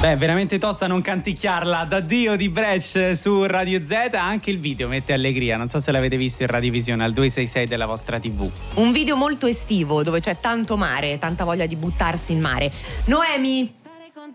Beh, veramente tosta non canticchiarla. Da Dio di Brescia su Radio Z. Anche il video mette allegria. Non so se l'avete visto in radiovisione al 266 della vostra TV. Un video molto estivo dove c'è tanto mare, tanta voglia di buttarsi in mare. Noemi,